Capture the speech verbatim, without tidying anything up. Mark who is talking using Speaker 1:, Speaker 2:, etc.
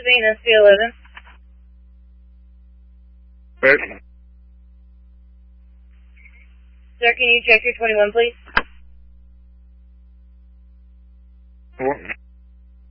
Speaker 1: Sabine, S B eleven.
Speaker 2: Wait.
Speaker 1: Sir, can you check your twenty-one, please?